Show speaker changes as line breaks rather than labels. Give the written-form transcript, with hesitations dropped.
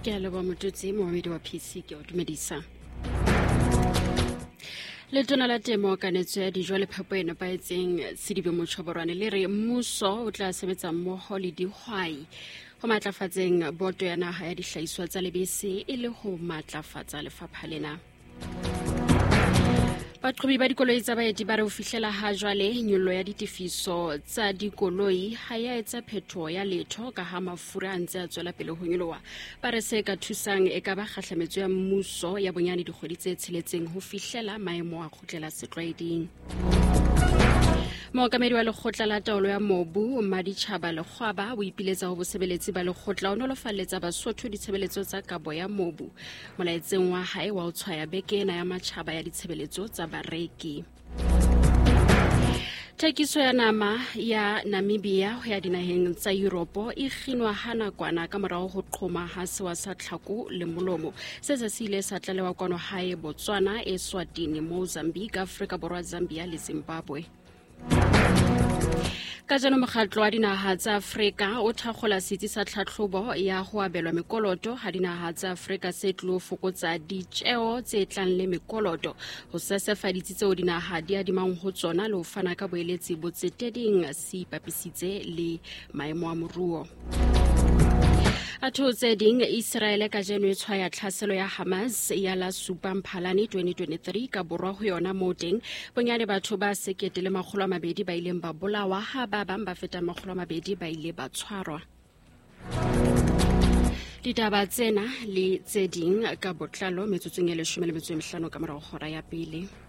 Ke a leboha motutsi moemedi wa PC ke o dumedisa. Letona la temo kanetso ya dijo le phepo e nepahetseng Sidibe Motshoborwane le re mmuso o tla sebetsa mmoho le dihwai ho matlafatseng boto ya naha ya dihlahiswa tsa lebese e le ho matlafatsa lefapha lena. Baqhobi ba dikoloi tsa baeti ba re ho fihlela ha jwale nyollo ya ditefiso tsa dikoloi ha ya etsa phethoho ya letho ka ha mafura a ntse a tswela pele ho nyoloha. Ba re se ka thusang e ka ba kgahlametso ya mmuso ya bonyane dikgwedi tse tsheletseng ho fihlela maemo a kgutlela setlwaeding. Mookamedi wa lekgotla la taolo ya mobu Maditjhaba Lekgwaba o ipiletsa ho bosebeletsi ba lekgotla o nolofaletsa Basotho ditshebeletso tsa kabo ya mobu molaetseng wa hae wa ho tshwaya beke ena ya matjhaba ya ditshebeletso tsa bareki. Thekiso ya nama ya Namibia ho ya dinaheng tsa Europe e kginwa ha nakwana ka morao ho qhoma ha sewa sa tlhako le molomo se se ile sa tlalewa kwano hae Botswana, Eswatini, Mozambique, Afrika Borwa, Zambia le Zimbabwe. Ka jano mokgatlo wa dinaha tsa Afrika o thakgola setsi sa tlhatlhobo ya ho abelwa mekoloto ha dinaha tsa Afrika se tlo fokotsa ditjeo tse tlang le mekoloto ho sesefaditse tseo dinaha di adimang ho tsona le ho fana ka boeletsi bo tseteding se ipapisitse le maemo a moruo. Tse ding Israel ka jeno e tshwaya tlhaselo ya Hamas ya la supa Mphalane 2023 ka borwa ho yona mo teng bonyane batho ba 1,200 ba ileng ba bolawa ha ba bang ba feta 200 ba ile ba tshwarwa. Ditaba tsena le tse ding ka botlalo metsotsong ya 15 ka morao hora ya pele.